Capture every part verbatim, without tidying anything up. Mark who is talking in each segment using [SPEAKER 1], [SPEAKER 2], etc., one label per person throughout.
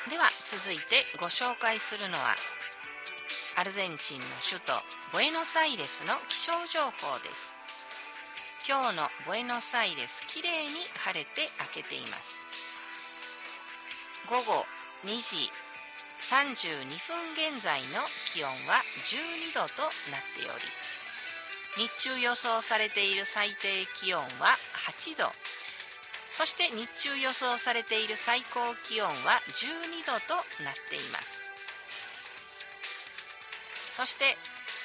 [SPEAKER 1] では続いてご紹介するのはアルゼンチンの首都ブエノスアイレスの気象情報です。今日のブエノスアイレス、きれいに晴れて明けています。午後にじさんじゅうにふん現在の気温はじゅうにどとなっており、日中予想されている最低気温ははちど、そして日中予想されている最高気温はじゅうにどとなっています。そして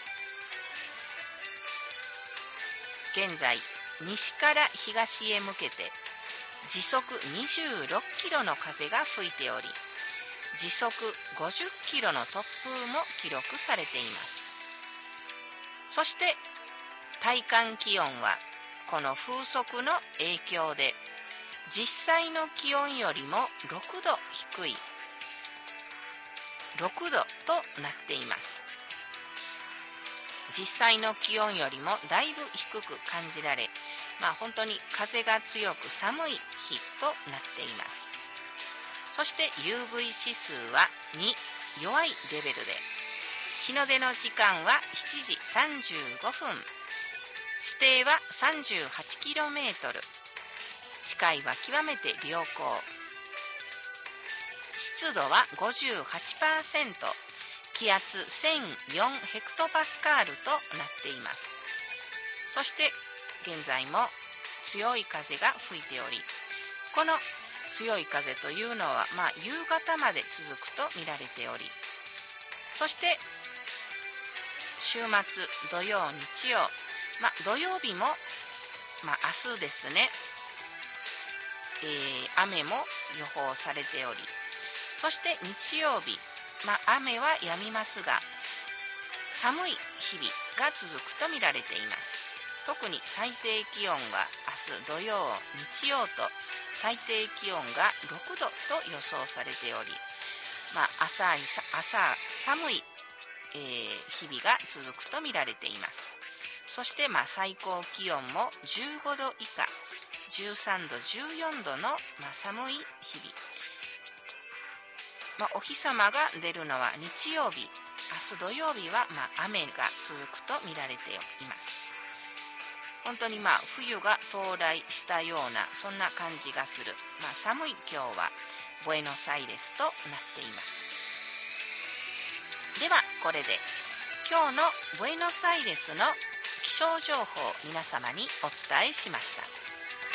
[SPEAKER 1] 現在西から東へ向けて時速にじゅうろっキロの風が吹いており、時速ごじゅっキロの突風も記録されています。そして体感気温はこの風速の影響で実際の気温よりもろくど低いろくどとなっています。実際の気温よりもだいぶ低く感じられ、まあ本当に風が強く寒い日となっています。そして ユーブイ 指数はに、弱いレベルで、日の出の時間はしちじさんじゅうごふん、視程は さんじゅうはちキロメートル、視界は極めて良好、湿度は ごじゅうはちパーセント、気圧せんよんヘクトパスカールとなっています。そして現在も強い風が吹いており、この強い風というのは、まあ、夕方まで続くと見られており、そして週末土曜日曜、まあ、土曜日も、まあ、明日ですね、えー、雨も予報されており、そして日曜日、まあ、雨は止みますが寒い日々が続くと見られています。特に最低気温が明日土曜日曜と最低気温がろくどと予想されており、まあ、朝い朝寒い、えー、日々が続くと見られています。そしてまあ最高気温もじゅうごど以下、じゅうさんどじゅうよんどのまあ寒い日々、まあ、お日様が出るのは日曜日、明日土曜日はまあ雨が続くと見られています。本当にまあ冬が到来したような、そんな感じがする、まあ、寒い今日はブエノスアイレスとなっています。ではこれで今日のブエノスアイレスの気象情報を皆様にお伝えしました。